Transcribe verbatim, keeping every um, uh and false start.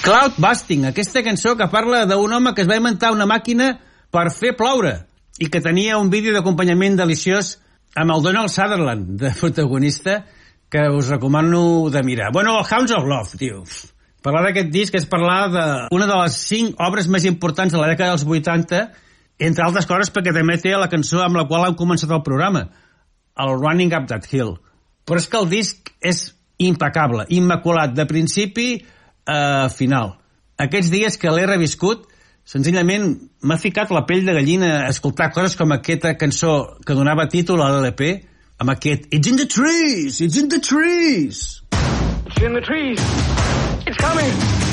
Cloud Busting, aquesta cançó que parla d'un home que es va inventar una màquina per fer ploure i que tenia un vídeo d'acompanyament deliciós amb el Donald Sutherland de protagonista, que us recomano de mirar. Bueno, el Hounds of Love, tio. Parlar d'aquest disc és parlar d'una de les cinc obres més importants de la dècada dels vuitanta, entre altres coses perquè també té la cançó amb la qual hem començat el programa, el Running Up That Hill. Però és que el disc és impecable, immaculat, de principi a final. Aquests dies que l'he reviscut, senzillament m'ha ficat la pell de gallina a escoltar coses com aquesta cançó que donava títol a l'L P, amb aquest It's in the trees, it's in the trees. It's in the trees. It's coming.